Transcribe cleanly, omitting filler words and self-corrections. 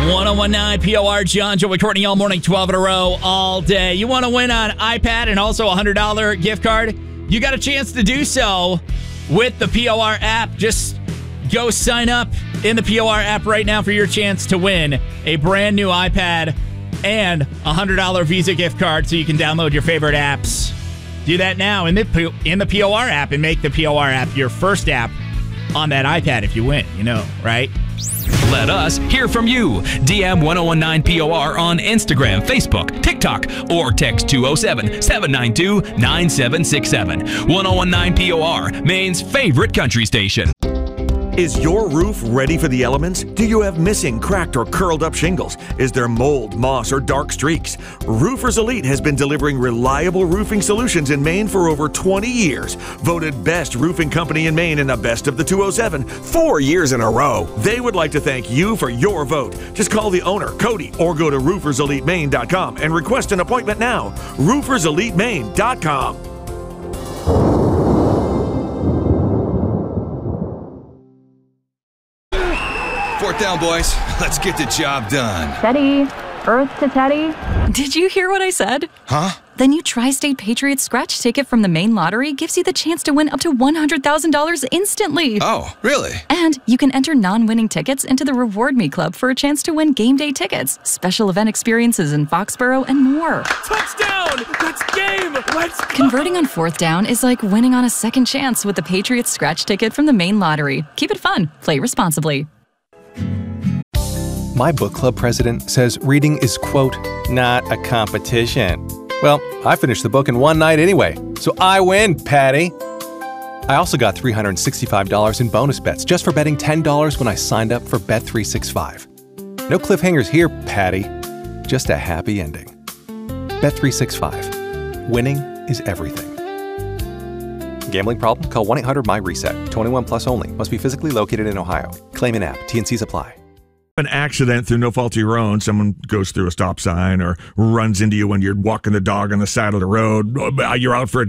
1019 POR, John, Joey, Courtney, all morning, 12 in a row, all day. You want to win on iPad and also a $100 gift card? You got a chance to do so with the POR app. Just go sign up in the POR app right now for your chance to win a brand new iPad and a $100 Visa gift card so you can download your favorite apps. Do that now in the POR app and make the POR app your first app on that iPad if you win, right? Let us hear from you. DM 1019 POR on Instagram, Facebook, TikTok, or text 207-792-9767. 1019 POR, Maine's favorite country station. Is your roof ready for the elements? Do you have missing, cracked, or curled up shingles? Is there mold, moss, or dark streaks? Roofers Elite has been delivering reliable roofing solutions in Maine for over 20 years. Voted best roofing company in Maine in the Best of the 207 4 years in a row. They would like to thank you for your vote. Just call the owner, Cody, or go to rooferselitemaine.com and request an appointment now. rooferselitemaine.com. Fourth down, boys. Let's get the job done. Teddy. Earth to Teddy. Did you hear what I said? Huh? The new Tri-State Patriots scratch ticket from the Maine Lottery gives you the chance to win up to $100,000 instantly. Oh, really? And you can enter non-winning tickets into the Reward Me Club for a chance to win game day tickets, special event experiences in Foxborough, and more. Touchdown! That's game! Let's go! Converting on fourth down is like winning on a second chance with the Patriots scratch ticket from the Maine Lottery. Keep it fun. Play responsibly. My book club president says reading is, quote, not a competition. Well, I finished the book in one night anyway, so I win, Patty. I also got $365 in bonus bets just for betting $10 when I signed up for Bet365. No cliffhangers here, Patty. Just a happy ending. Bet365. Winning is everything. Gambling problem? Call 1-800-MY-RESET. 21 plus only. Must be physically located in Ohio. Claim in app. T&Cs apply. An accident through no fault of your own, someone goes through a stop sign or runs into you when you're walking the dog on the side of the road, you're out for a